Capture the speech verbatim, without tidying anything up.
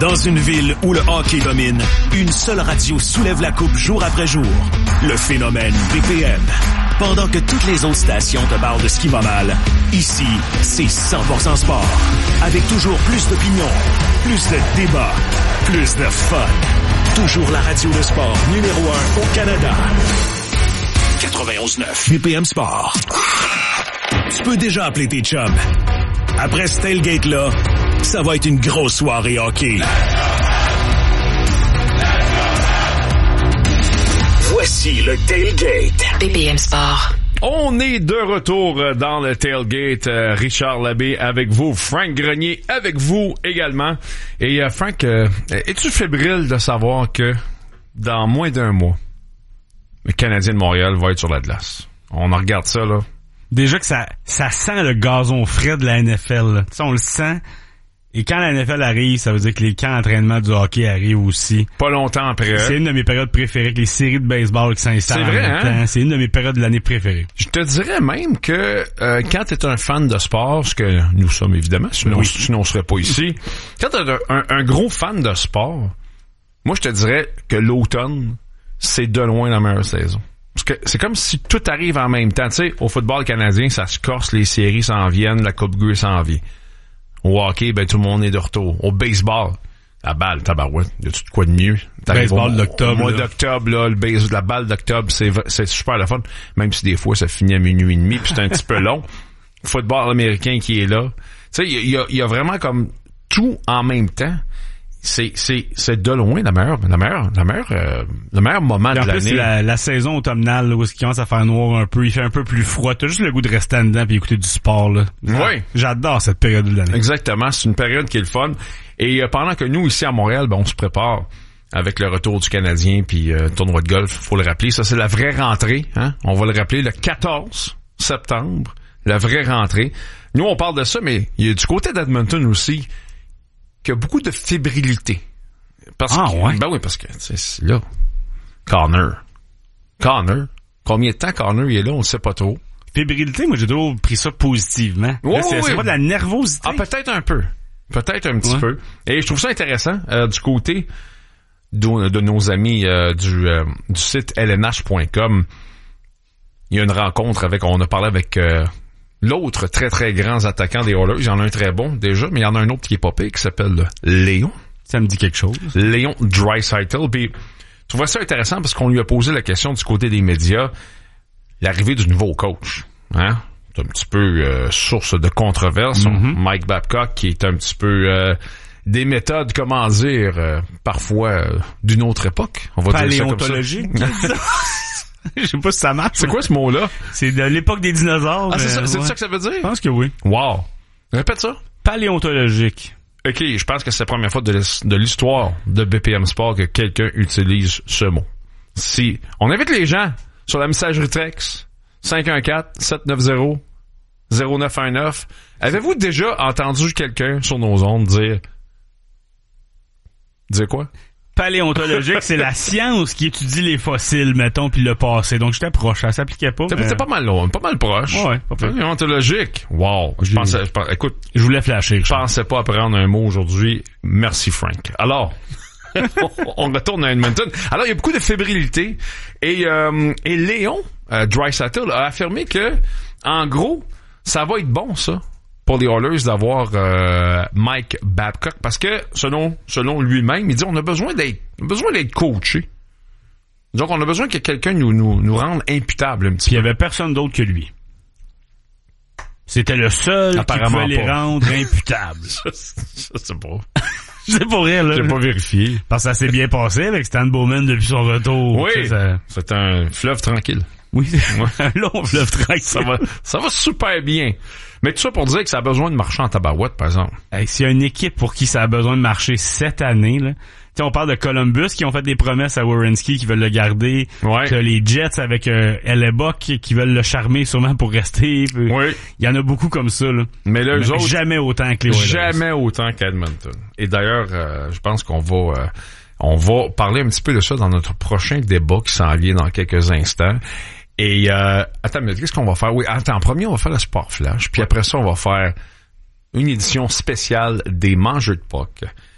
Dans une ville où le hockey domine, une seule radio soulève la coupe jour après jour. Le phénomène B P M. Pendant que toutes les autres stations te parlent de ce qui va mal, ici, c'est cent pour cent sport. Avec toujours plus d'opinions, plus de débats, plus de fun. Toujours la radio de sport numéro un au Canada. quatre-vingt-onze neuf B P M Sport. Tu peux déjà appeler tes chums. Après ce tailgate-là, ça va être une grosse soirée hockey. Voici le tailgate. B P M Sport. On est de retour dans le tailgate. Euh, Richard Labbé avec vous, Frank Grenier avec vous également. Et euh, Frank, euh, es-tu fébrile de savoir que dans moins d'un mois, le Canadien de Montréal va être sur la glace? On en regarde ça, là. Déjà que ça, ça sent le gazon frais de la N F L, là. Ça, on le sent. Et quand la N F L arrive, ça veut dire que les camps d'entraînement du hockey arrivent aussi. Pas longtemps après. C'est une de mes périodes préférées, que les séries de baseball qui s'installent. C'est vrai, en même hein? temps. C'est une de mes périodes de l'année préférées. Je te dirais même que euh, quand t'es un fan de sport, ce que nous sommes évidemment, sinon, oui. sinon on serait pas ici. Quand t'es un, un, un gros fan de sport, moi je te dirais que l'automne, c'est de loin la meilleure saison. Parce que c'est comme si tout arrive en même temps. Tu sais, au football canadien, ça se corse, les séries s'en viennent, la Coupe Grey s'en vient. Au hockey, ben tout le monde est de retour. Au baseball, la balle, tabarouette, y a-tu de quoi de mieux? Baseball au, d'octobre. Au mois là. d'octobre, là, le base, la balle d'octobre, c'est, c'est super le fun. Même si des fois, ça finit à minuit et demi, puis c'est un petit peu long. Football américain qui est là. Tu sais, il y a, y a vraiment comme tout en même temps. C'est, c'est, c'est de loin la meilleure, la meilleure, la meilleure, euh, le meilleur moment Et de en l'année. plus, c'est la, la saison automnale, là, où il commence à faire noir un peu, il fait un peu plus froid. T'as juste le goût de rester en dedans puis écouter du sport, là. Oui. J'adore cette période de l'année. Exactement. C'est une période qui est le fun. Et euh, pendant que nous, ici à Montréal, ben, on se prépare avec le retour du Canadien puis euh, tournoi de golf, faut le rappeler. Ça, c'est la vraie rentrée, hein. On va le rappeler le quatorze septembre. La vraie rentrée. Nous, on parle de ça, mais il y a du côté d'Edmonton aussi qu'il y a beaucoup de fébrilité. Parce ah, que, ouais? Ben oui, parce que, tu sais, là, Connor. Connor. Combien de temps Connor il est là, on ne sait pas trop. Fébrilité, moi, j'ai toujours pris ça positivement. Ouais, là, c'est, oui. c'est pas de la nervosité. Ah, peut-être un peu. Peut-être un petit ouais. peu. Et je trouve ça intéressant, euh, du côté de, de nos amis euh, du, euh, du site L N H point com. Il y a une rencontre avec, on a parlé avec euh, l'autre très très grand attaquant des Oilers. Il y en a un très bon déjà, mais il y en a un autre qui est pas pire, qui s'appelle Léon. Ça me dit quelque chose. Léon Draisaitl. Puis je trouvais ça intéressant parce qu'on lui a posé la question du côté des médias, l'arrivée du nouveau coach. Hein? C'est un petit peu euh, source de controverse. Mm-hmm. Mike Babcock qui est un petit peu euh, des méthodes, comment dire, euh, parfois euh, d'une autre époque. On va dire ça comme ça. Paléontologique. Je sais pas si ça marche. C'est quoi ce mot-là? C'est de l'époque des dinosaures. Ah, c'est ça, c'est ouais. ça que ça veut dire? Je pense que oui. Wow. Répète ça. Paléontologique. OK, je pense que c'est la première fois de, de l'histoire de B P M Sport que quelqu'un utilise ce mot. Si on invite les gens sur la messagerie texte cinq un quatre sept neuf zéro zéro neuf un neuf, avez-vous déjà entendu quelqu'un sur nos ondes dire dire quoi? Paléontologique, c'est la science qui étudie les fossiles, mettons, puis le passé. Donc, j'étais proche, ça s'appliquait pas. C'est mais... pas mal long, pas mal proche. Ouais, pas peu. Paléontologique. Wow. Je pensais, je pensais, écoute, je voulais flasher. Je pensais pas apprendre un mot aujourd'hui. Merci, Frank. Alors, on retourne à Edmonton. Alors, il y a beaucoup de fébrilité. Et, euh, et Léon euh, Draisaitl a affirmé que, en gros, ça va être bon, ça, pour les Oilers d'avoir euh, Mike Babcock, parce que selon selon lui-même, il dit on a besoin d'être on a besoin d'être coaché. Donc on a besoin que quelqu'un nous nous nous rende imputable un petit Puis peu. Il y avait personne d'autre que lui. C'était le seul Apparemment qui pouvait les pas. rendre imputables. je, je sais pas. C'est pour rien, là. J'ai pas vérifié. Parce que ça s'est bien passé avec Stan Bowman depuis son retour. Oui. Tu sais, ça... C'est un fleuve tranquille. Oui, un long fleuve tranquille. Ça va, ça va super bien. Mais tout ça pour dire que ça a besoin de marcher en tabarouette, par exemple. Hey, s'il y a une équipe pour qui ça a besoin de marcher cette année, là, tu sais, on parle de Columbus qui ont fait des promesses à Werenski qui veulent le garder. Ouais. T'as les Jets avec euh, Hellebuck qui veulent le charmer sûrement pour rester. Oui. Il y en a beaucoup comme ça, là. Mais là, eux autres, jamais autant que les Oilers. Jamais autant qu'Edmonton. Et d'ailleurs, euh, je pense qu'on va euh, on va parler un petit peu de ça dans notre prochain débat qui s'en vient dans quelques instants. Et euh, attends, mais qu'est-ce qu'on va faire? Oui, attends, en premier, on va faire le Sport Flash. Puis après ça, on va faire une édition spéciale des Mangeurs de puck.